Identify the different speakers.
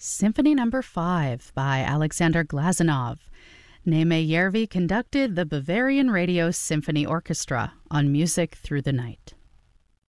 Speaker 1: Symphony No. 5 by Alexander Glazunov. Neme Järvi conducted the Bavarian Radio Symphony Orchestra on Music Through the Night.